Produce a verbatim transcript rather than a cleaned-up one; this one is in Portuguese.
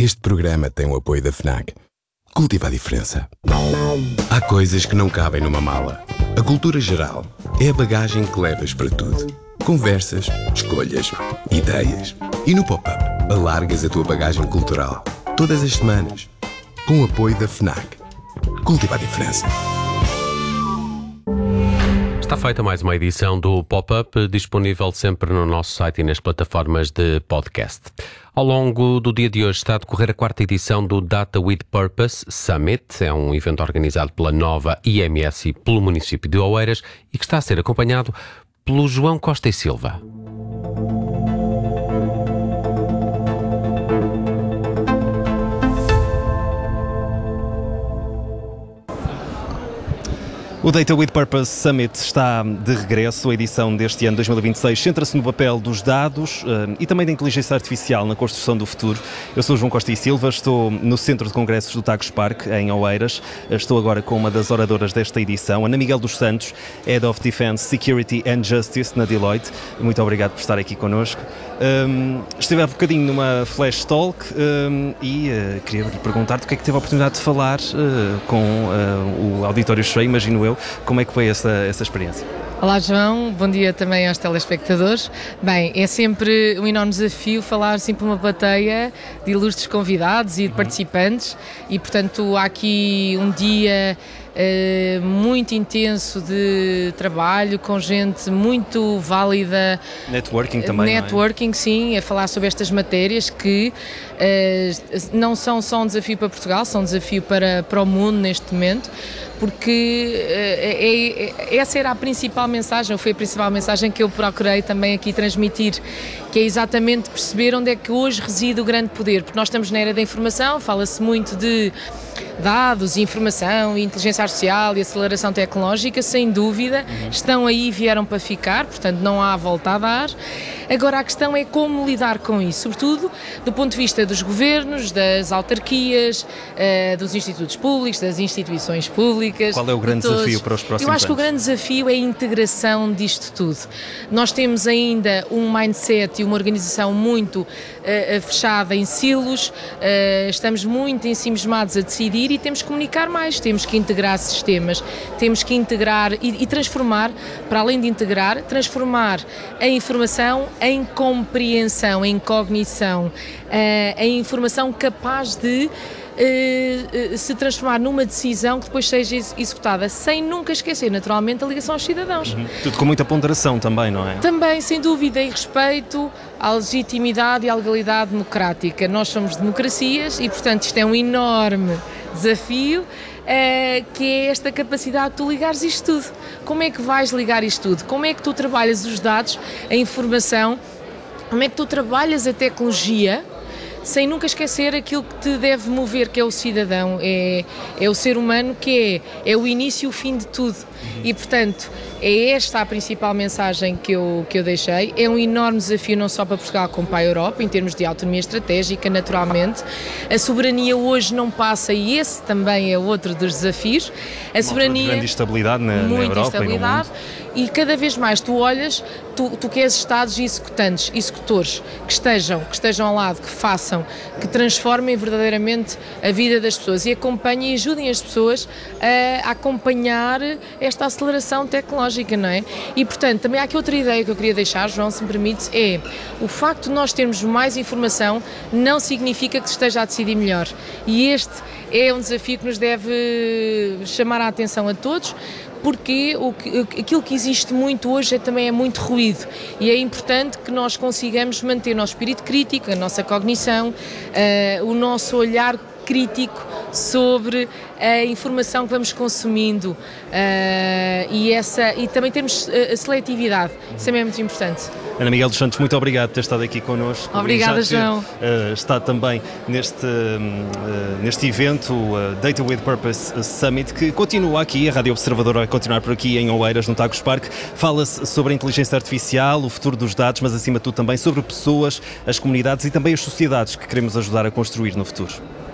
Este programa tem o apoio da FNAC. Cultiva a diferença. Há coisas que não cabem numa mala. A cultura geral é a bagagem que levas para tudo. Conversas, escolhas, ideias. E no Pop-Up, alargas a tua bagagem cultural. Todas as semanas. Com o apoio da FNAC. Cultiva a diferença. Está feita mais uma edição do Pop-Up, disponível sempre no nosso site e nas plataformas de podcast. Ao longo do dia de hoje está a decorrer a quarta edição do Data with Purpose Summit. É um evento organizado pela Nova I M S e pelo município de Oeiras e que está a ser acompanhado pelo João Costa e Silva. O Data with Purpose Summit está de regresso. A edição deste ano dois mil e vinte e seis centra-se no papel dos dados uh, e também da inteligência artificial na construção do futuro. Eu sou João Costa e Silva, estou no Centro de Congressos do Tagus Park, em Oeiras. Estou agora com uma das oradoras desta edição, Ana Miguel dos Santos, Head of Defense, Security and Justice na Deloitte. Muito obrigado por estar aqui connosco. Um, estive há bocadinho numa Flash Talk um, e uh, queria lhe perguntar do que é que teve a oportunidade de falar uh, com uh, o auditório cheio, imagino eu. Como é que foi essa, essa experiência? Olá João, bom dia também aos telespectadores. Bem, é sempre um enorme desafio falar sempre uma plateia de ilustres convidados e de participantes e portanto há aqui um dia Uh, muito intenso de trabalho, com gente muito válida. Networking também, Networking, não é? Sim, a falar sobre estas matérias que uh, não são só um desafio para Portugal, são um desafio para, para o mundo neste momento, porque uh, é, é, essa era a principal mensagem, ou foi a principal mensagem que eu procurei também aqui transmitir, que é exatamente perceber onde é que hoje reside o grande poder, porque nós estamos na era da informação, fala-se muito de dados, informação, inteligência artificial e aceleração tecnológica, sem dúvida, uhum. estão aí e vieram para ficar, portanto não há volta a dar. Agora a questão é como lidar com isso, sobretudo do ponto de vista dos governos, das autarquias, uh, dos institutos públicos, das instituições públicas. Qual é o grande desafio para os próximos anos? Eu acho anos? que o grande desafio é a integração disto tudo. Nós temos ainda um mindset e uma organização muito uh, fechada em silos, uh, estamos muito ensimismados a decidir e temos que comunicar mais, temos que integrar sistemas, temos que integrar e, e transformar, para além de integrar, transformar a informação em compreensão, em cognição, uh, em informação capaz de uh, uh, se transformar numa decisão que depois seja executada, sem nunca esquecer, naturalmente, a ligação aos cidadãos. Uhum. Tudo com muita ponderação também, não é? Também, sem dúvida, e respeito à legitimidade e à legalidade democrática. Nós somos democracias e, portanto, isto é um enorme desafio, uh, que é esta capacidade de tu ligares isto tudo. Como é que vais ligar isto tudo? Como é que tu trabalhas os dados, a informação, como é que tu trabalhas a tecnologia, sem nunca esquecer aquilo que te deve mover, que é o cidadão, é, é o ser humano, que é, é o início e o fim de tudo. E, portanto, é esta a principal mensagem que eu, que eu deixei. É um enorme desafio não só para Portugal como para a Europa, em termos de autonomia estratégica, naturalmente. A soberania hoje não passa, e esse também é outro dos desafios. A Uma soberania... grande instabilidade na, na Europa e no mundo. E cada vez mais tu olhas, tu, tu queres Estados executantes, executores, que estejam, que estejam ao lado, que façam, que transformem verdadeiramente a vida das pessoas e acompanhem e ajudem as pessoas a, a acompanhar esta aceleração tecnológica, não é? E, portanto, também há aqui outra ideia que eu queria deixar, João, se me permite, é o facto de nós termos mais informação não significa que se esteja a decidir melhor. E este é um desafio que nos deve chamar a atenção a todos, porque o que, aquilo que existe muito hoje é, também é muito ruído e é importante que nós consigamos manter o nosso espírito crítico, a nossa cognição, uh, o nosso olhar crítico sobre a informação que vamos consumindo uh, e, essa, e também temos a seletividade, isso também é muito importante. Ana Miguel dos Santos, muito obrigado por ter estado aqui connosco. Obrigada, João. Uh, está também neste, uh, neste evento, o uh, Data with Purpose Summit, que continua aqui, a Rádio Observador vai continuar por aqui em Oeiras, no Tagus Park. Fala-se sobre a inteligência artificial, o futuro dos dados, mas acima de tudo também sobre pessoas, as comunidades e também as sociedades que queremos ajudar a construir no futuro.